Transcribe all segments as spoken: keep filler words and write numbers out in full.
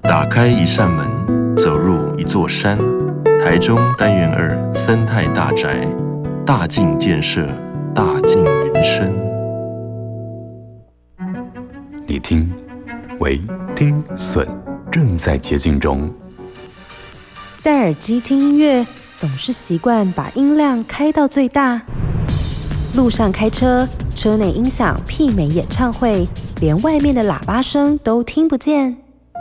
打开一扇门，走入一座山。台中单元二生态大宅，大径建设，大径云生。 你听，喂，听损正在接近中。 戴耳机听音乐，总是习惯把音量开到最大。路上开车，车内音响媲美演唱会，连外面的喇叭声都听不见。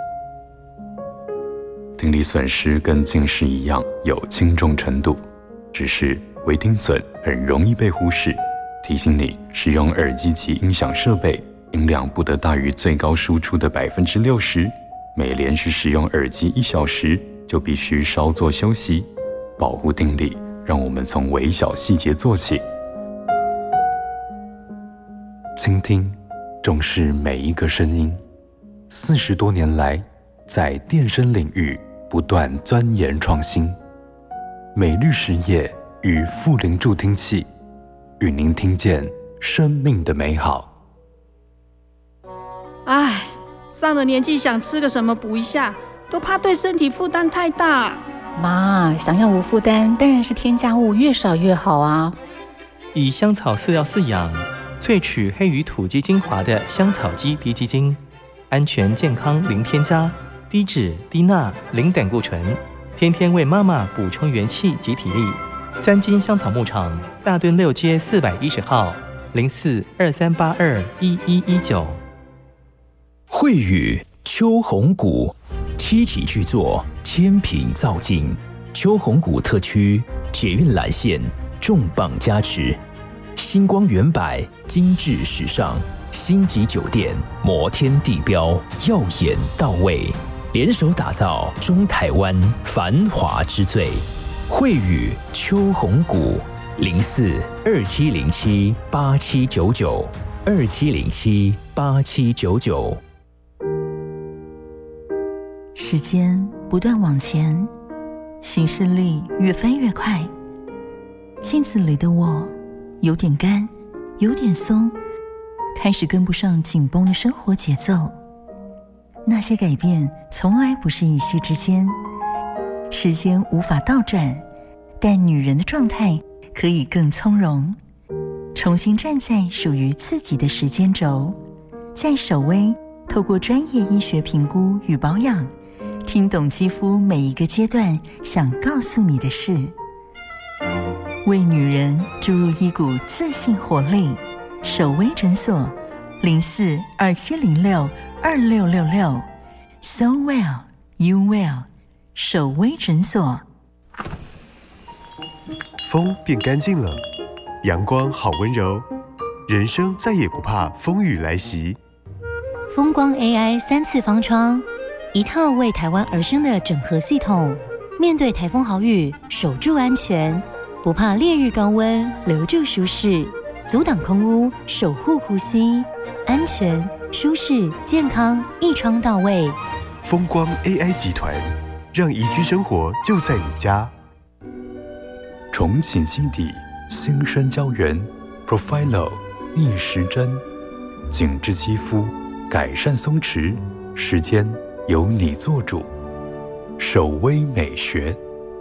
听力损失跟近视一样有轻重程度，只是微听损很容易被忽视。提醒你，使用耳机及音响设备，音量不得大于最高输出的百分之六十。每连续使用耳机一小时，就必须稍作休息。保护听力，让我们从微小细节做起。倾听，重视每一个声音。四十多年来，在电声领域不断钻研创新。美律实业与富林助听器，与您听见生命的美好。 唉，上了年纪想吃个什么补一下，都怕对身体负担太大。 妈，想要无负担，当然是添加物越少越好啊。 以香草饲料饲养，萃取黑鱼土鸡精华的香草鸡低鸡精，安全健康零添加，低脂低钠零胆固醇，天天为妈妈补充元气及体力。三金香草牧场大墩六街四百一十号，零四二三八二一一一九。 慧宇秋红谷七级巨作，千品造境，秋红谷特区捷运蓝线重磅加持，星光远百精致时尚，星级酒店摩天地标耀眼到位，联手打造中台湾繁华之最。慧宇秋红谷零四二七零七八七九九二七零七八七九九。 时间不断往前，行事历越翻越快，镜子里的我有点干，有点松，开始跟不上紧绷的生活节奏。那些改变从来不是一夕之间，时间无法倒转，但女人的状态可以更从容，重新站在属于自己的时间轴。在首微透过专业医学评估与保养，听懂肌肤每一个阶段想告诉你的事，为女人注入一股自信活力。首微诊所零四二七零六二六六六 So well you well 首微诊所。 风变干净了，阳光好温柔，人生再也不怕风雨来袭。 风光 A I 三次方窗，一套为台湾而生的整合系统，面对台风豪雨，守住安全，不怕烈日高温，留住舒适，阻挡空污，守护呼吸，安全、舒适、健康，一窗到位。 风光 A I 集团，让宜居生活就在你家。 重启基底新生胶原 Profilo 逆时针，紧致肌肤，改善松弛，时间由你做主。首微美学。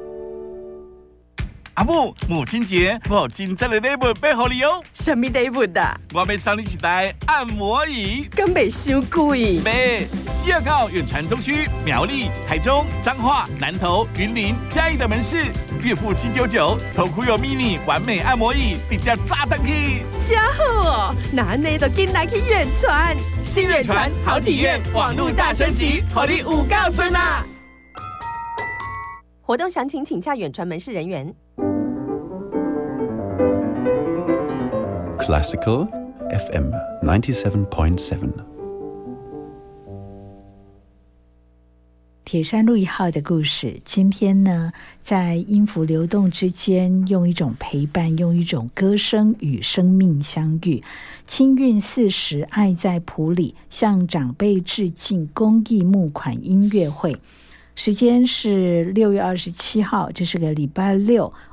阿母，母亲节我有真正的礼物要给你哦。 什么礼物啊？ 我要送你一台按摩椅， 敢袂伤贵？ 袂，只要到远传中区、苗栗、台中、彰化、南投、云林、嘉义的门市，月付七九九，头箍有 mini 完美按摩椅，比较炸弹去。 真好哦，那你就紧来去远传， 新远传好体验，网络大升级，让你有够顺啊！ 活动详情请洽远传门市人员。 Classical F M ninety-seven point seven。 铁山路一号的故事，今天呢，在音符流动之间，用一种陪伴，用一种歌声与生命相遇。清韵四十，爱在谱里，向长辈致敬公益募款音乐会。时间是六月二十七号，这是个礼拜六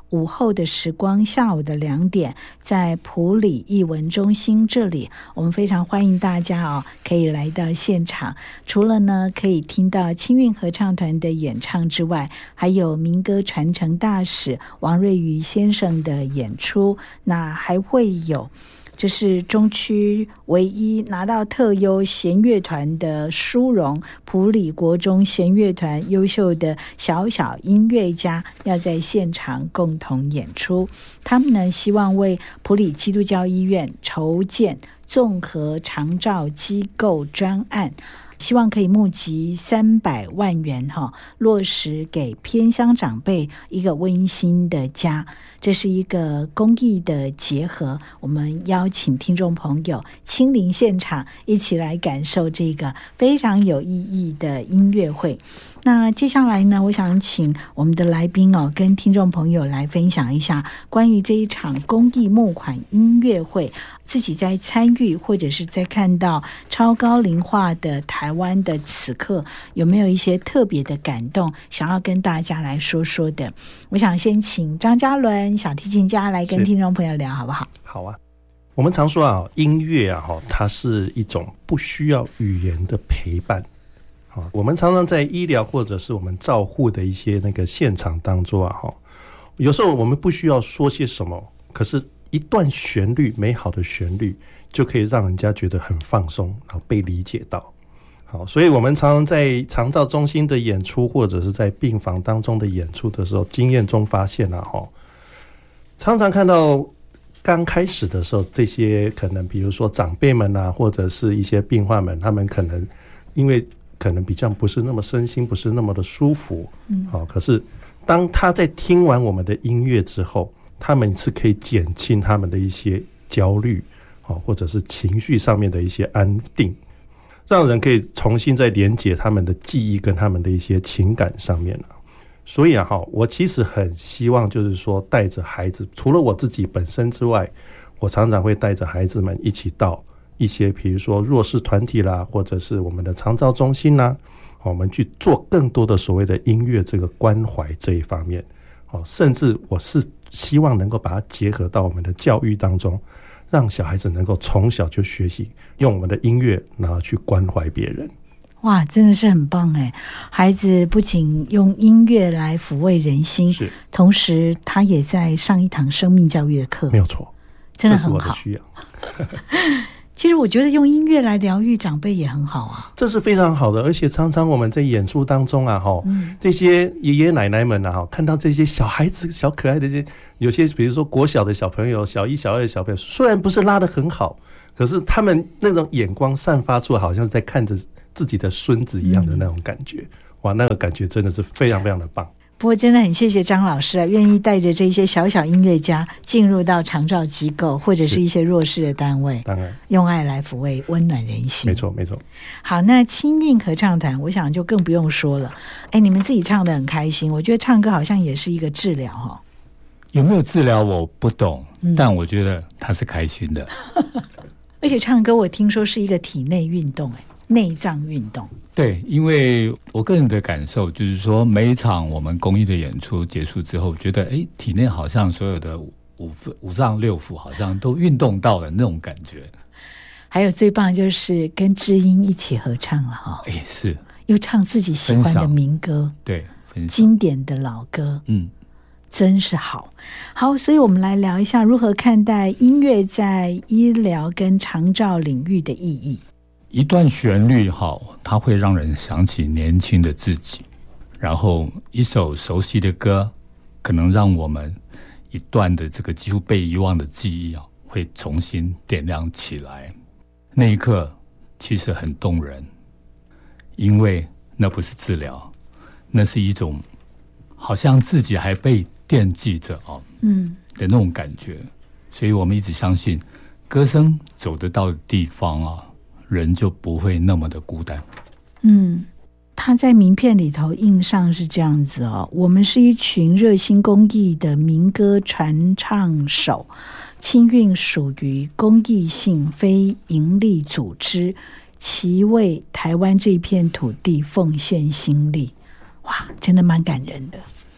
午后的时光，下午的两点，在埔里艺文中心这里，我们非常欢迎大家哦，可以来到现场。除了呢可以听到清韵合唱团的演唱之外，还有民歌传承大使王瑞瑜先生的演出，那还会有这是中区唯一拿到特优弦乐团的殊荣，埔里国中弦乐团优秀的小小音乐家要在现场共同演出。他们呢希望为埔里基督教医院筹建综合长照机构专案，希望可以募集三百万元哈，落实给偏乡长辈一个温馨的家。这是一个公益的结合，我们邀请听众朋友亲临现场，一起来感受这个非常有意义的音乐会。那接下来呢，我想请我们的来宾哦，跟听众朋友来分享一下关于这一场公益募款音乐会，自己在参与或者是在看到超高龄化的台湾的此刻，有没有一些特别的感动想要跟大家来说说的？我想先请张嘉伦小提琴家来跟听众朋友聊好不好？ 好啊。我们常说啊，音乐啊，它是一种不需要语言的陪伴。我们常常在医疗或者是我们照护的一些那个现场当中啊，有时候我们不需要说些什么，可是一段旋律，美好的旋律就可以让人家觉得很放松，然后被理解到。好，所以我们常常在长照中心的演出或者是在病房当中的演出的时候，经验中发现啊，常常看到刚开始的时候，这些可能比如说长辈们啊，或者是一些病患们，他们可能因为可能比较不是那么身心不是那么的舒服，嗯，好，可是当他在听完我们的音乐之后，他们是可以减轻他们的一些焦虑，好，或者是情绪上面的一些安定，让人可以重新再连结他们的记忆跟他们的一些情感上面啊。所以啊，我其实很希望就是说带着孩子，除了我自己本身之外，我常常会带着孩子们一起到一些比如说弱势团体啦，或者是我们的长照中心啦，我们去做更多的所谓的音乐这个关怀这一方面，甚至我是希望能够把它结合到我们的教育当中，让小孩子能够从小就学习用我们的音乐然后去关怀别人。 哇，真的是很棒哎！孩子不仅用音乐来抚慰人心，是，同时他也在上一堂生命教育的课， 没有错， 真的很好， 这是我的需要。 其实我觉得用音乐来疗愈长辈也很好啊， 这是非常好的。而且常常我们在演出当中啊，嗯、这些爷爷奶奶们啊，看到这些小孩子小可爱的这些，有些比如说国小的小朋友，小一小二的小朋友，虽然不是拉得很好，可是他们那种眼光散发出好像在看着自己的孙子一样的那种感觉，嗯、哇，那个感觉真的是非常非常的棒。 不过真的很谢谢张老师啊，愿意带着这些小小音乐家进入到长照机构或者是一些弱势的单位， 当然用爱来抚慰温暖人心。 没错没错。 好，那清韵合唱团我想就更不用说了，哎，你们自己唱得很开心，我觉得唱歌好像也是一个治疗齁。 有没有治疗我不懂，嗯、但我觉得它是开心的。 而且唱歌我听说是一个体内运动，哎，内脏运动。 对，因为我个人的感受就是说，每一场我们公益的演出结束之后，觉得哎，体内好像所有的五五脏六腑好像都运动到了那种感觉。 还有最棒就是跟知音一起合唱了哈， 哎，是又唱自己喜欢的民歌， 对， 经典的老歌， 嗯， 真是好。好，所以我们来聊一下如何看待音乐在医疗跟长照领域的意义。 一段旋律好，它会让人想起年轻的自己，然后一首熟悉的歌可能让我们一段的这个几乎被遗忘的记忆啊，会重新点亮起来。那一刻其实很动人，因为那不是治疗，那是一种好像自己还被惦记着哦，嗯的那种感觉。所以我们一直相信，歌声走得到的地方啊，人就不会那么的孤单。 嗯，他在名片里头印上是这样子哦，我们是一群热心公益的民歌传唱手，清韵属于公益性非营利组织，其为台湾这片土地奉献心力。哇，真的蛮感人的。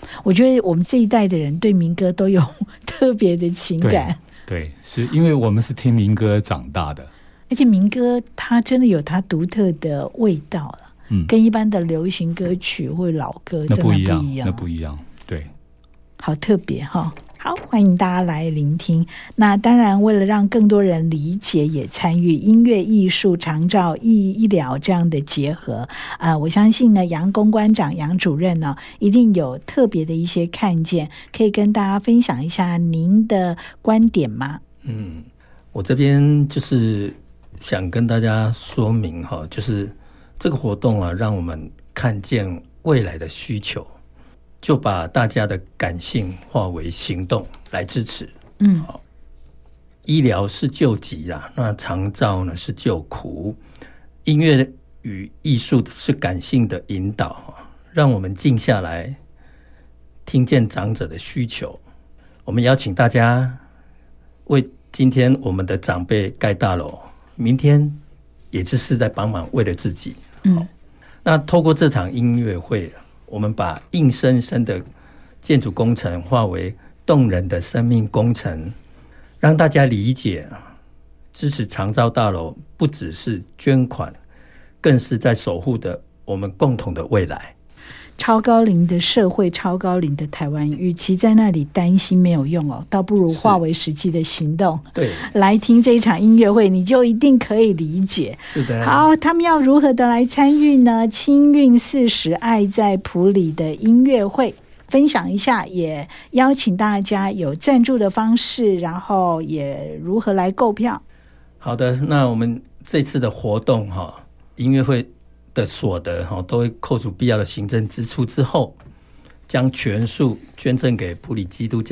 我觉得我们这一代的人对民歌都有特别的情感。 对，对，是因为我们是听民歌长大的， 而且民歌它真的有它独特的味道了。嗯，跟一般的流行歌曲或老歌真的不一样， 那不一样，对， 好特别哈。好，欢迎大家来聆听。那当然，为了让更多人理解，也参与音乐、艺术、长照、医医疗这样的结合，呃，我相信呢，杨公关长、杨主任呢，一定有特别的一些看见，可以跟大家分享一下您的观点吗？ 嗯，我这边就是想跟大家说明哈，就是这个活动啊，让我们看见未来的需求。就把大家的感性化为行动来支持。嗯，医疗是救急啊，那长照呢是救苦。音乐与艺术是感性的引导，让我们静下来，听见长者的需求。我们邀请大家为今天我们的长辈盖大楼，明天也只是在帮忙为了自己。嗯，那透过这场音乐会，我们把硬生生的建筑工程化为动人的生命工程，让大家理解支持长照大楼不只是捐款，更是在守护的我们共同的未来。 超高龄的社会，超高龄的台湾，与其在那里担心没有用哦，倒不如化为实际的行动。对，来听这一场音乐会，你就一定可以理解。是的。好，他们要如何的来参与呢？清运四十爱在埔里的音乐会，分享一下，也邀请大家有赞助的方式，然后也如何来购票。 好的，那我们这次的活动哈，音乐会的所得都会扣除必要的行政支出之后，将全数捐赠给埔里基督教